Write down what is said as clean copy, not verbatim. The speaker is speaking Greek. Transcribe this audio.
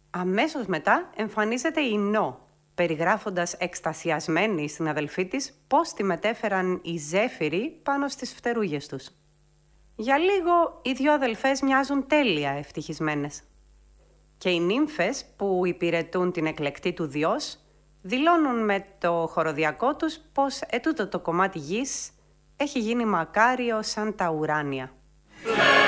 Αμέσως μετά εμφανίζεται η Νο, περιγράφοντας εκστασιασμένη στην αδελφή της πώς τη μετέφεραν οι Ζέφυροι πάνω στις φτερούγες τους. Για λίγο οι δυο αδελφές μοιάζουν τέλεια ευτυχισμένες. Και οι νύμφες που υπηρετούν την εκλεκτή του Διός δηλώνουν με το χοροδιακό τους πως ετούτο το κομμάτι γης έχει γίνει μακάριο σαν τα ουράνια.